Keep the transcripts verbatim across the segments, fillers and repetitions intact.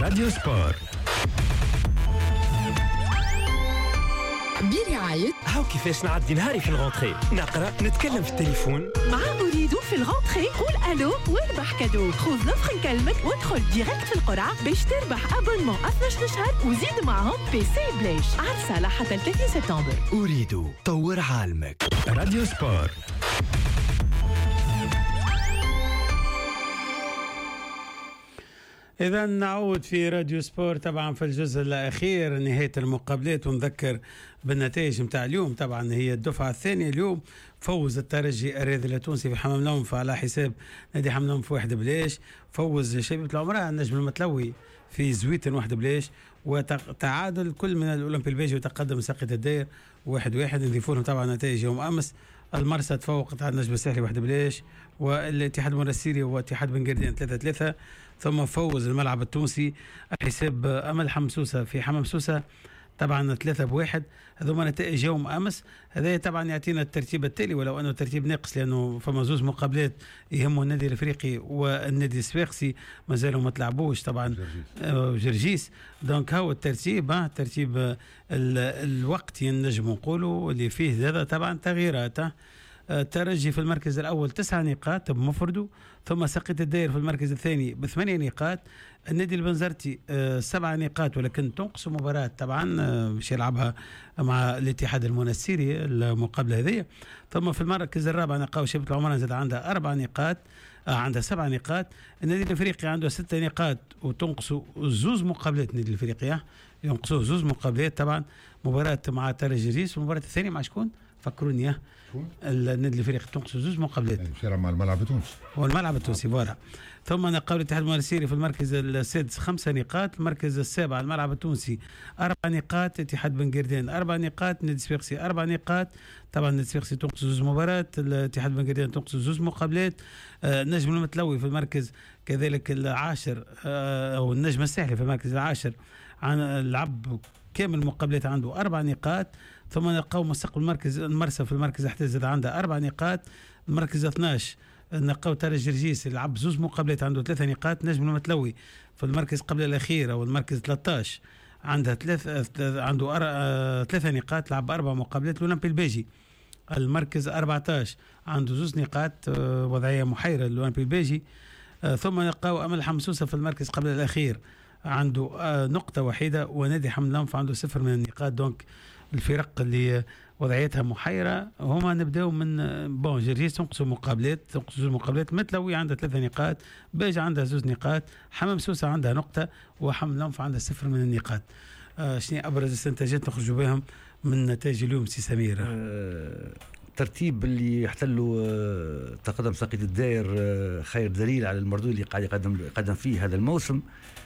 راديو سبور برعاية هاو كيفاش نعدي نهاري في الغونتري، نقرأ نتكلم في التليفون مع أريد في الغونتري. قول ألو واربح كادو. خذ نفخ نكلمك وادخل ديريكت في القرعة باش تربح أبونمون اثناش شهر وزيد معهم بي سي بلاش. عرسة حتى ثلاثين سبتمبر. أريد طور عالمك. راديو سبور. إذا نعود في راديو سبور طبعا في الجزء الأخير نهاية المقابلات، ونذكر بالنتائج متاع اليوم. طبعا هي الدفعة الثانية اليوم، فوز الترجي الرياضي التونسي في حمام نوم على حساب نادي حمام نوم في واحد بلاش. فوز شبيبة العمراء النجم المتلوي في زويتن واحد بلاش، وتعادل كل من الأولمبي البيجي وتقدم ساقية الدير واحد واحد. نضيف لهم طبعا نتائج يوم أمس. المرسى تفوقت على النجم الساحلي واحد بلاش، والاتحاد المنسيري واتحاد بن قردين ثلاثة ثلاثة. ثم فوز الملعب التونسي حساب أمل حمسوسة في حمام سوسة طبعا ثلاثة بواحد. هذوما نتائج يوم أمس. هذا طبعا يعطينا الترتيب التالي، ولو أنه ترتيب ناقص لأنه فما زوز مقابلات يهموا النادي الأفريقي والنادي الصفاقسي مازالوا ما تلعبوش طبعا جرجيس. دونك هو الترتيب ها ترتيب الوقت ينجم نقولوا اللي فيه هذا طبعا تغييرات. الترجي في المركز الأول تسعة نقاط بمفرده، ثم ساقية الدير في المركز الثاني بثمانية نقاط. النادي البنزرتي آه سبعة نقاط ولكن تنقص مباراة طبعا آه مش يلعبها مع الاتحاد المنسيري المقابلة هذه. ثم في المركز الرابع نلقاو شبيبة العمراء زاد عندها أربع نقاط آه عندها سبع نقاط. النادي الأفريقي عنده ستة نقاط وتنقصوا زوز مقابلات. النادي الأفريقي ينقصوا زوز مقابلات طبعا، مباراة مع ترجي ريس والمباراة الثانية مع شكون؟ فكروني اه النادي الافريقي تنقص زوج مقابلات مع الملعب التونسي والملعب التونسي فوالا. ثم نقاو الاتحاد المنسيري في المركز السادس خمسة نقاط، المركز السابع الملعب التونسي أربع نقاط، اتحاد بن قردين أربع نقاط، نادي الصفاقسي أربع نقاط. طبعا نادي الصفاقسي تنقص زوج مباريات، الاتحاد بن قردين تنقص زوج مقابلات. آه النجم المتلوي في المركز كذلك العاشر آه أو النجم الساحلي في المركز العاشر عن لعب كامل مقابلات عنده أربع نقاط. ثم نلقاو مستقبل المركز المرسى في المركز احد عشر عنده أربع نقاط. المركز اثناش نلقاو ترجي جرجيس يلعب زوج مقابلات عنده ثلاثة نقاط. نجم المتلوي في المركز قبل الأخير أو المركز ثلاثة عشر عنده ثلاث عنده أر... ثلاثة نقاط لعب أربع مقابلات. الأولمبي البيجي المركز أربعة عشر عنده زوج نقاط، وضعية محيرة الأولمبي البيجي. ثم نلقاو أمل حمسوسة في المركز قبل الأخير عنده آه نقطة وحيدة، ونادي حملان عنده صفر من النقاط. دونك الفرق اللي وضعيتها محيرة هما نبداو من بون جرجيس تنقصوا مقابلات تنقصوا مقابلات، متلوي عندها ثلاثة نقاط، باجي عندها زوج نقاط، حمام سوسة عندها نقطة، وحملان عندها صفر من النقاط. آه شنو أبرز الاستنتاجات نخرجوا بهم من نتائج اليوم سي سمير؟ آه الترتيب اللي احتلوا آه تقدم ساقية الدائر آه خير دليل على المردود اللي قاعد يقدم يقدم فيه هذا الموسم.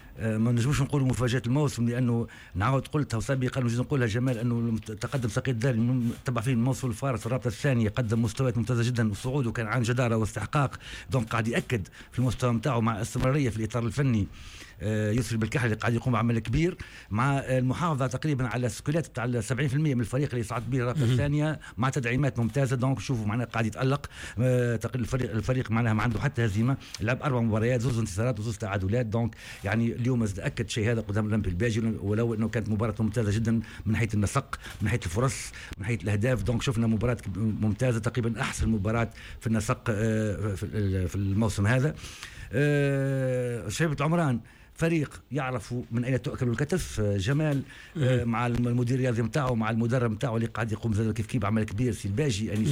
ما نجموش نقولوا مفاجأة الموسم، لأنه نعاود قلتها وسابقا نجم نقولها جمال أنه تقدم ساقية الدائر تبع فيه الموصل الفارس الرابطة الثانية قدم مستويات ممتازة جدا وصعود وكان عن جدارة واستحقاق. دونك قاعد يأكد في المستوى متاعه مع استمرارية في الإطار الفني. يسري بالكحل اللي قاعد يقوم بعمل كبير مع المحافظة تقريبا على السكولات بتاع سبعين بالمئة من الفريق اللي صعد به الرابطة الثانية مع تدعيمات ممتازة. دونك شوفوا معنا قاعد يتألق تقريبا الفريق الفريق معناها ما عنده حتى هزيمة، لعب أربع مباريات زوز انتصارات وزوز تعادلات. دونك يعني اليوم أكد شيء هذا قدام الأولمبي الباجي، ولو أنه كانت مباراة ممتازة جدا من حيث النسق من حيث الفرص من حيث الأهداف. دونك شفنا مباراة ممتازة تقريبا أحسن مباراة في النسق في الموسم هذا. شبيبة العمران فريق يعرفوا من أين تؤكل الكتف. جمال آه مع المدير الرياضي متاعه مع المدرب متاعه اللي قاعد يقوم كيف كيف عمل كبير سي الباجي أنيس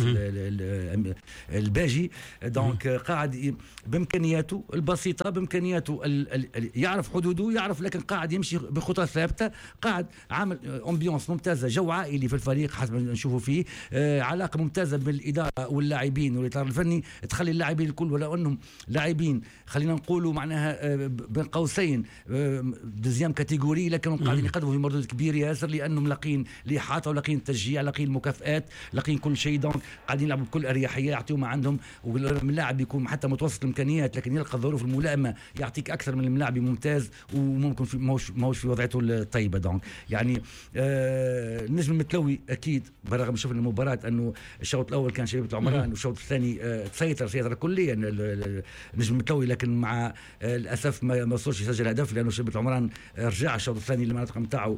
الباجي. دونك قاعد بإمكانياته البسيطة بإمكانياته ال ال يعرف حدوده يعرف، لكن قاعد يمشي بخطى ثابتة، قاعد عامل أمبيونس ممتازة، جو عائلي في الفريق حسب ما نشوفه فيه. آه علاقة ممتازة بالإدارة واللاعبين والإطار الفني تخلي اللاعبين الكل ولو أنهم لاعبين خلينا نقولوا معناها آه بين قوسين دوزيام كاتيجوري، لكن قاعدين يقدموا في مردود كبير ياسر لانهم لاقين لإحاطة ولاقين تشجيع لاقين مكافآت لاقين كل شيء. دونك قاعدين يلعبوا بكل اريحيه، يعطيهم ما عندهم، واللاعب يكون حتى متوسط الامكانيات لكن يلقى الظروف الملائمه يعطيك اكثر من اللاعب ممتاز وممكن في موش موش في وضعيته الطيبه. دونك يعني آه النجم المتلوي اكيد برغم شفنا المباراه انه الشوط الاول كان شبيبة العمران والشوط الثاني آه تسيطر سيطره كليه النجم المتلوي، لكن مع آه الاسف ما وصلش يسجل الهدف، لانه شبيبه العمران رجع الشوط الثاني للمناطق نتاعو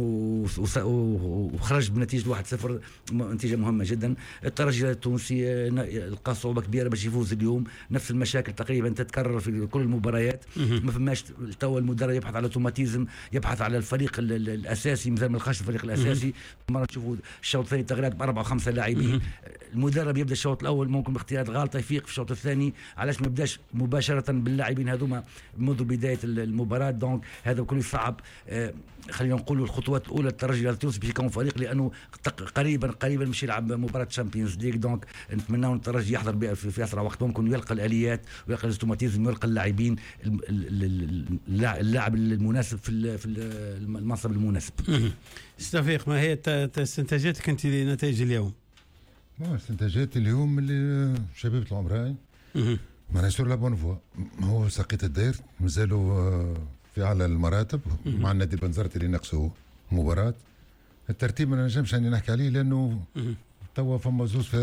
وخرج بنتيجه واحد صفر، نتيجه مهمه جدا. الترجي التونسي لقى صعوبه كبيره باش يفوز اليوم، نفس المشاكل تقريبا تتكرر في كل المباريات. ما فماش تو المدرب يبحث على اوتوماتيزم، يبحث على الفريق الاساسي، مثل ما لقاش الفريق الاساسي. مره تشوفوا الشوط الثاني تغييرات باربعه وخمسه لاعبين. المدرب يبدا الشوط الاول ممكن باختيارات غلطه، يفيق في الشوط الثاني علاش ما يبداش مباشره باللاعبين هذوما منذ بدايه المباراه. دونك هذا كله صعب. آه خلينا نقولوا الخطوات الاولى الترجي التونسي باش يكون فريق، لانه قريبا قريبا باش يلعب مباراه تشامبيونز ليغ. دونك نتمنى ان الترجي يحضر بها في اسرع وقت ممكن، ويلقى الاليات ويلقى الاوتوماتيزم ويلقى اللاعبين اللاعب المناسب في في المنصب المناسب. استفيق، ما هي استنتاجاتك انت لنتائج اليوم؟ استنتاجات اليوم اللي شبيبه العمران معناها سور لا بون فوا، هو ساقية الدير مازالوا في اعلى المراتب مع النادي البنزرتي اللي نقصه مباراه. الترتيب ما نجمش اني نحكي عليه لانه توا فما زوز